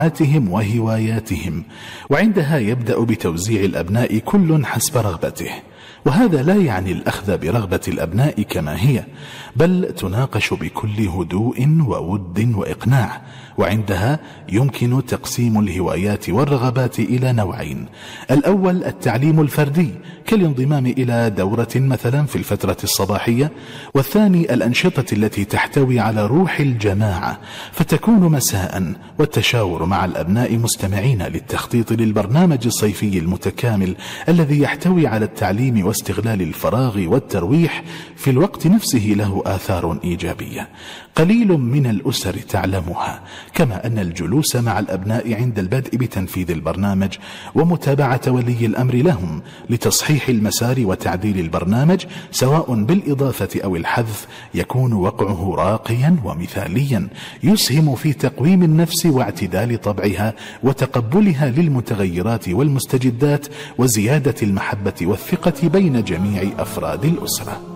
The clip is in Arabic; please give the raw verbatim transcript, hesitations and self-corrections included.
آتهم وهواياتهم، وعندها يبدأ بتوزيع الأبناء كل حسب رغبته. وهذا لا يعني الأخذ برغبة الأبناء كما هي، بل تناقش بكل هدوء وود وإقناع. وعندها يمكن تقسيم الهوايات والرغبات إلى نوعين: الأول التعليم الفردي كالانضمام إلى دورة مثلا في الفترة الصباحية، والثاني الأنشطة التي تحتوي على روح الجماعة، فتكون مساء، والتشاور مع الأبناء مستمعين للتخطيط للبرنامج الصيفي المتكامل الذي يحتوي على التعليم واستغلال الفراغ والترويح في الوقت نفسه له آثار إيجابية قليل من الأسر تعلمها. كما أن الجلوس مع الأبناء عند البدء بتنفيذ البرنامج ومتابعة ولي الأمر لهم لتصحيح المسار وتعديل البرنامج سواء بالإضافة أو الحذف يكون وقعه راقيا ومثاليا، يسهم في تقويم النفس واعتدال طبعها وتقبلها للمتغيرات والمستجدات وزيادة المحبة والثقة بين جميع أفراد الأسرة.